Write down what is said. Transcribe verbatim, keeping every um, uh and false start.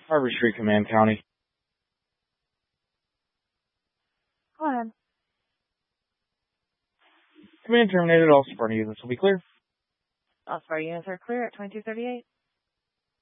Harbor Street Command County. Go ahead. Command terminated. All supporting units will be clear. All supporting units are clear at twenty-two thirty-eight.